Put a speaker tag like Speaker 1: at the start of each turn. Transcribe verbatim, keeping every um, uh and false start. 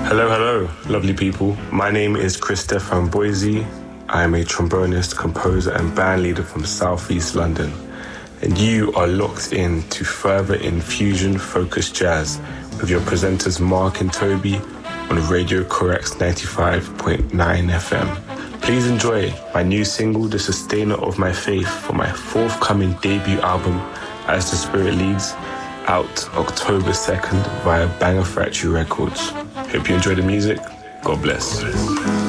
Speaker 1: Hello, hello, lovely people. My name is Christophe Amboise. I am a trombonist, composer, and band leader from Southeast London. And you are locked in to further infusion focused jazz with your presenters Mark and Toby on Radio Correct's ninety-five point nine F M. Please enjoy my new single, The Sustainer of My Faith, for my forthcoming debut album, As the Spirit Leads, out October second via Banger Factory Records. Hope you enjoy the music. God bless.